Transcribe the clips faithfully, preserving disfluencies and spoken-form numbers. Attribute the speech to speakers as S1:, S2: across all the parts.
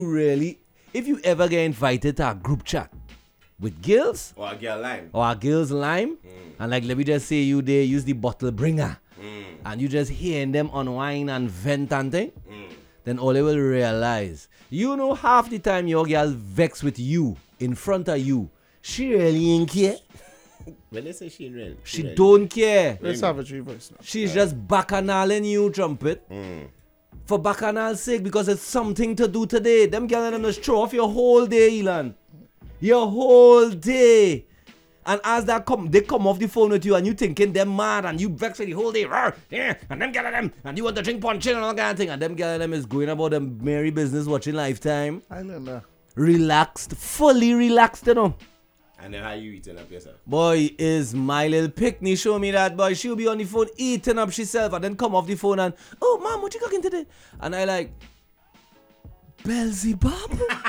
S1: really, if you ever get invited to a group chat with girls
S2: or a girl lime
S1: or a girl's lime, mm. and like let me just say you there use the bottle bringer, mm. and you just hearing them unwind and vent and thing, mm. then all they will realize, you know, half the time your girl vex with you in front of you, she really ain't care.
S2: When they say she ain't real,
S1: she, she really don't care.
S3: Let's have a reverse now.
S1: She's yeah. just bacchanal you, Trumpet. Mm. For bacchanal's sake, because it's something to do today. Them girls them just throw off your whole day, Elon. Your whole day. And as that come, they come off the phone with you and you thinking they're mad and you vex for the whole day. Yeah, and them girls them, and you want to drink punch and all kind of thing. And them girls them is going about them merry business watching Lifetime.
S3: I don't know.
S1: Relaxed, fully relaxed, you know.
S2: And then how you eating up yourself?
S1: Boy, is my little Pickney show me that, boy. She'll be on the phone eating up herself and then come off the phone and, oh, mom, what you cooking today? And I like, Beelzebub?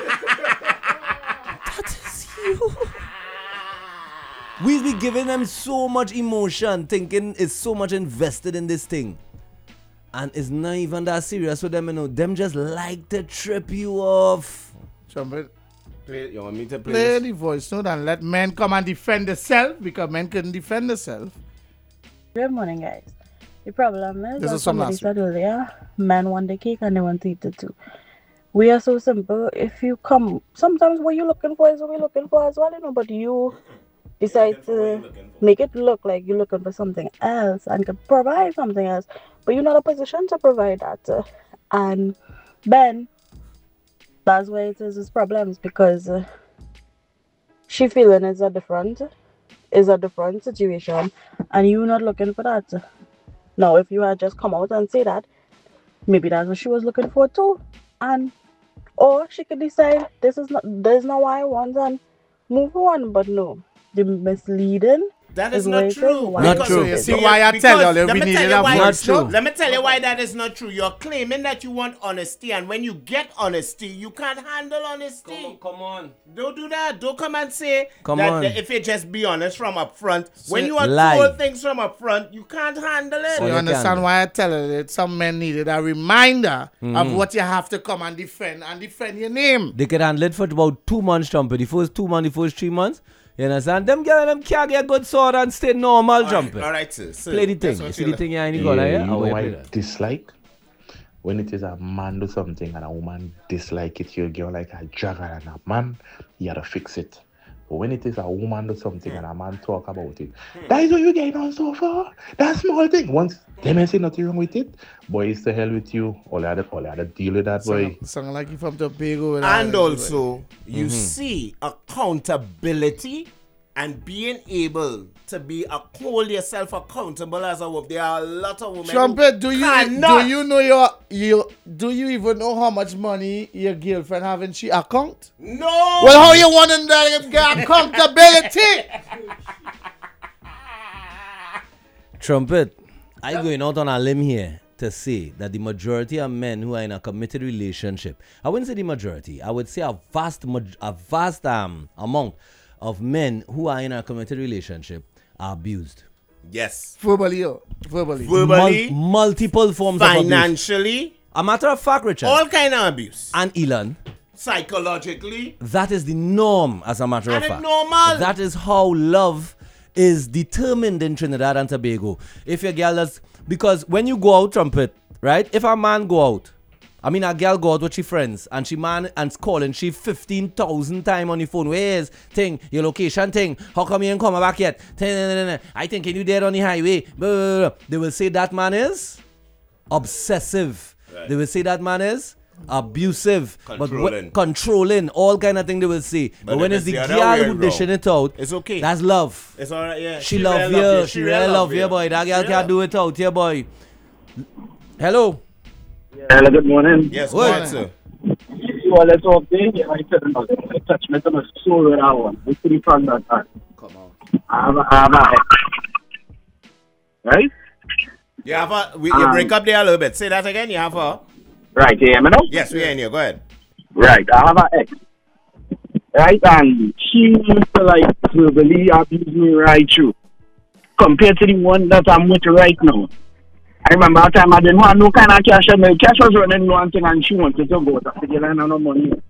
S1: That is you. We'll be giving them so much emotion, thinking it's so much invested in this thing. And it's not even that serious with them, you know. Them just like to trip you off.
S3: Trumpet.
S2: Play, you want me to play,
S3: play the voice note and let men come and defend themselves because men couldn't defend themselves.
S4: Good morning, guys. The problem is,
S3: this
S4: as
S3: is some
S4: somebody said earlier, men want the cake and they want to eat it too. We are so simple. If you come, sometimes what you're looking for is what we're looking for as well, you know, but you decide to make it look like you're looking for something else and can provide something else, but you're not in a position to provide that. Uh, and Ben, that's why it is his problems, because uh, she feeling it's a different, is a different situation, and you not looking for that. Now, if you had just come out and say that, maybe that's what she was looking for too, and or she could decide this is not, this is not what I want and move on. But no, the misleading.
S2: That is, is not true.
S1: Not true.
S3: You see why I tell you we needed a voice note?
S2: Let me tell you why that is not true. You're claiming that you want honesty, and when you get honesty, you can't handle honesty.
S1: Come on, come on.
S2: Don't do that. Don't come and say
S1: come
S2: that
S1: on.
S2: if you just be honest from up front.
S3: So
S2: when you are told things from up front, you can't handle it.
S3: So you understand why I tell you that some men needed a reminder mm-hmm. of what you have to come and defend and defend your name.
S1: They could handle it for about two months, Trumpet. The first two months, the first three months. You understand? Them girls them can't get good sword and stay normal, Trumpet.
S2: All right, sir. So
S1: play the thing. You see the thing you ain't got,
S5: yeah,
S1: yeah?
S5: You know why I dislike? When it is a man do something and a woman dislike it, you get like a jagger and a man, you gotta fix it. But when it is a woman do something and a man talk about it, that is what you getting on so far. That small thing. Once they may say nothing wrong with it, boy, it's the hell with you. All you had to, all you had to deal with that, boy.
S3: Sound like you from Tobago.
S2: And also, you mm-hmm. see accountability and being able to be a, hold yourself accountable as a woman. There are a lot of women.
S3: Trumpet, do you
S2: cannot.
S3: do you know your you do you even know how much money your girlfriend have in she account?
S2: No.
S3: Well, how you want to get accountability?
S1: Trumpet, I'm going out on a limb here to say that the majority of men who are in a committed relationship, I wouldn't say the majority, I would say a vast a vast um, amount of men who are in a committed relationship are abused.
S2: Yes.
S3: Verbally, oh. verbally.
S2: Verbally.
S1: Mul- multiple forms of abuse.
S2: Financially.
S1: A matter of fact, Richard.
S2: All kind of abuse.
S1: And Elon.
S2: Psychologically.
S1: That is the norm, as a matter
S2: and
S1: of fact.
S2: normal.
S1: That is how love is determined in Trinidad and Tobago. If your girl does, because when you go out, Trumpet, right? If a man go out, I mean, a girl go out with she friends and she man and calling she fifteen thousand times on the phone. Where's thing, your location thing? How come you ain't come back yet? I think you there on the highway. They will say that man is obsessive. Right. They will say that man is abusive.
S2: Controlling.
S1: But controlling, all kind of thing they will say. But, but when it's the, the girl who dishing it out,
S2: it's okay.
S1: That's love.
S2: It's alright, yeah.
S1: She, she love you. Love you. She, she really love you, boy. That girl can't do it out here, boy. Hello.
S6: Hello, good morning.
S2: Yes, good morning, sir.
S6: Well, let's all be here. I said, I touch me to my soul with that one. We couldn't find that time.
S2: Come on.
S6: I have a, I have a, right?
S2: You have a, we, you um, break up there a little bit. Say that again. You have a.
S6: Right, you hear me now?
S2: Yes, we're in here. Go ahead.
S6: Right, I have an ex. Right, and she used to like verbally abuse me right through. Compared to the one that I'm with right now. I remember a time I didn't want no kind of cash, and my cash was running low and thing, and she wanted to go to the line and no money.